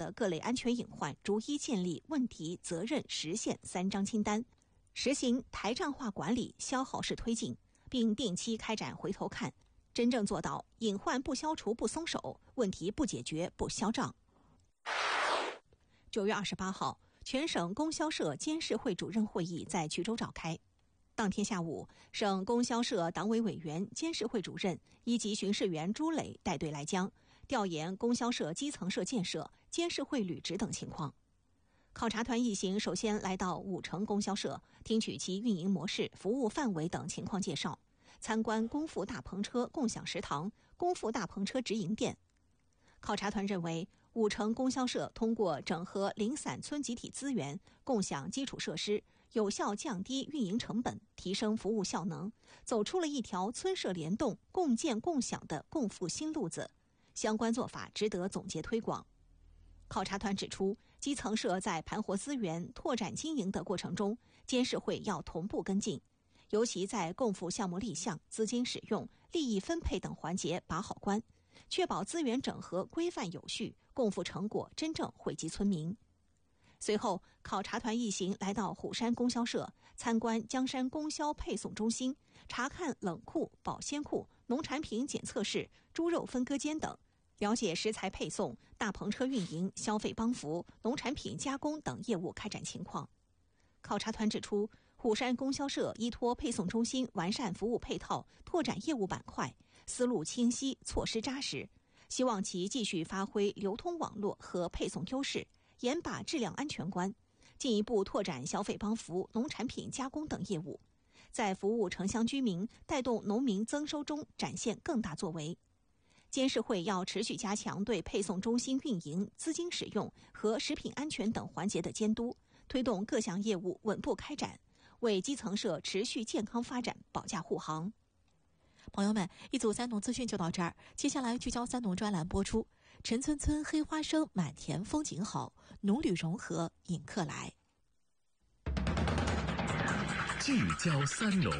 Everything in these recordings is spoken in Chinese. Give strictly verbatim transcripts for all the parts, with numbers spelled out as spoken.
的各类安全隐患，逐一建立问题、责任、实现三张清单，实行台账化管理、消耗式推进，并定期开展回头看，真正做到隐患不消除不松手，问题不解决不消账。九月二十八号，全省供销社监事会主任会议在衢州召开。当天下午，省供销社党委委员、监事会主任、一级巡视员朱磊带队来江，调研供销社基层社建设、监事会履职等情况。考察团一行首先来到武城供销社，听取其运营模式、服务范围等情况介绍，参观公富大篷车共享食堂、公富大篷车直营店。考察团认为，武城供销社通过整合零散村集体资源，共享基础设施，有效降低运营成本，提升服务效能，走出了一条村社联动、共建共享的共富新路子。相关做法值得总结推广。考察团指出，基层社在盘活资源、拓展经营的过程中，监事会要同步跟进，尤其在共富项目立项、资金使用、利益分配等环节把好关，确保资源整合规范有序，共富成果真正惠及村民。随后，考察团一行来到虎山供销社，参观江山供销配送中心，查看冷库、保鲜库、农产品检测室、猪肉分割间等，了解食材配送、大篷车运营、消费帮扶、农产品加工等业务开展情况。考察团指出，虎山供销社依托配送中心完善服务配套，拓展业务板块，思路清晰，措施扎实，希望其继续发挥流通网络和配送优势，严把质量安全关，进一步拓展消费帮扶、农产品加工等业务，在服务城乡居民、带动农民增收中展现更大作为。监事会要持续加强对配送中心运营、资金使用和食品安全等环节的监督，推动各项业务稳步开展，为基层社持续健康发展保驾护航。 朋友们，一组三农资讯就到这儿，接下来聚焦三农专栏播出。陈村村黑花生满田风景好，农旅融合引客来。 聚焦三农。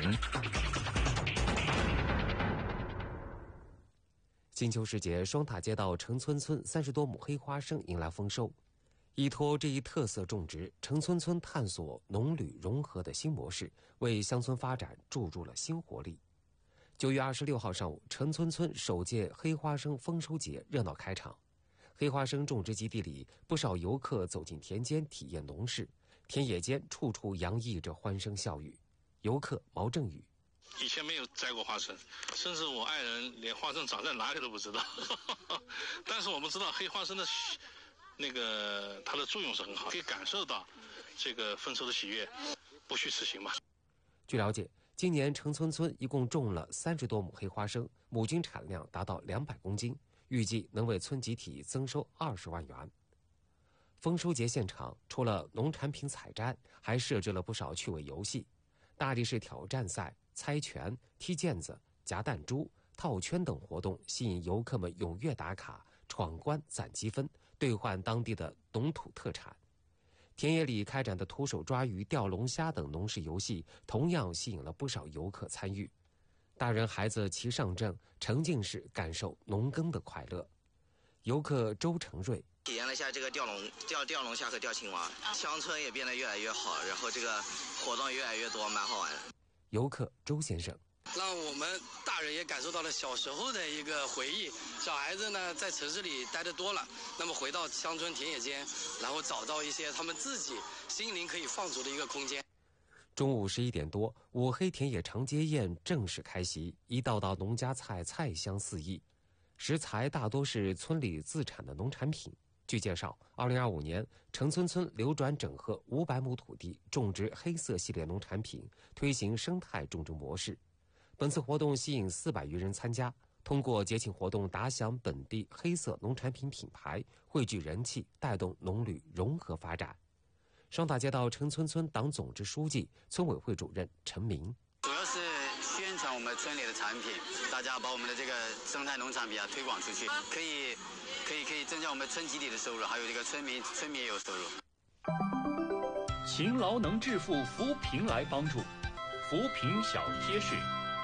金秋时节，双塔街道城村村三十多亩黑花生迎来丰收。依托这一特色种植，城村村探索农旅融合的新模式，为乡村发展注入了新活力。九月二十六号上午，城村村首届黑花生丰收节热闹开场。黑花生种植基地里，不少游客走进田间体验农事，田野间处处洋溢着欢声笑语。游客毛正宇： 以前没有摘过花生，甚至我爱人连花生长在哪里都不知道。但是我们知道黑花生的那个它的作用是很好，可以感受到这个丰收的喜悦，不虚此行嘛。 据了解，今年城村村一共种了三十多亩黑花生，亩均产量达到两百公斤，预计能为村集体增收二十万元。丰收节现场除了农产品采摘，还设置了不少趣味游戏，大力士挑战赛、猜拳、踢毽子、夹弹珠、套圈等活动吸引游客们踊跃打卡、闯关攒积分，兑换当地的农土特产。田野里开展的徒手抓鱼、钓龙虾等农事游戏，同样吸引了不少游客参与。大人孩子齐上阵，沉浸式感受农耕的快乐。游客周成瑞体验了一下这个钓龙、钓钓龙虾和钓青蛙，乡村也变得越来越好，然后这个活动越来越多，蛮好玩的。 游客周先生： 让我们大人也感受到了小时候的一个回忆。小孩子呢，在城市里待得多了，那么回到乡村田野间，然后找到一些他们自己心灵可以放逐的一个空间。 中午十一点多，五黑田野长街宴正式开席，一道道农家菜菜香四溢，食材大多是村里自产的农产品。据介绍，二零二五年城村村流转整合五百亩土地，种植黑色系列农产品，推行生态种植模式。本次活动吸引四百余人参加，通过节庆活动打响本地黑色农产品品牌，汇聚人气，带动农旅融合发展。双塔街道城村村党总支书记、村委会主任陈明： 主要是宣传我们村里的产品，大家把我们的这个生态农产品啊推广出去，可以可以可以增加我们村集体的收入，还有这个村民村民也有收入。 勤劳能致富，扶贫来帮助，扶贫小贴士。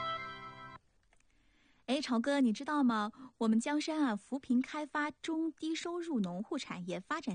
哎，朝哥，你知道吗？我们江山啊，扶贫开发中低收入农户产业发展